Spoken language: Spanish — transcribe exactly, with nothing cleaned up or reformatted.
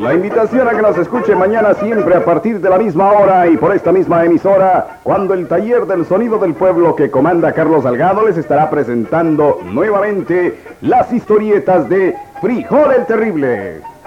La invitación a que nos escuche mañana siempre a partir de la misma hora y por esta misma emisora, cuando el taller del sonido del pueblo que comanda Carlos Salgado les estará presentando nuevamente las historietas de Frijol el Terrible.